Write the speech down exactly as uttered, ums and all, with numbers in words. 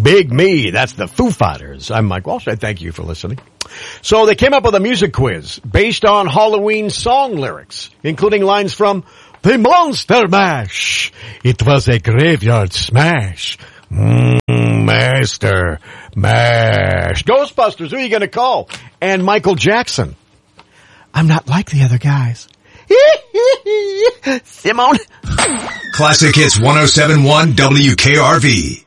Big Me. That's the Foo Fighters. I'm Mike Walsh. I thank you for listening. So they came up with a music quiz based on Halloween song lyrics, including lines from The Monster Mash. It was a graveyard smash. Mmm, Master Mash. Ghostbusters, who are you going to call? And Michael Jackson. I'm not like the other guys. Simone. Classic Hits one oh seven point one W K R V.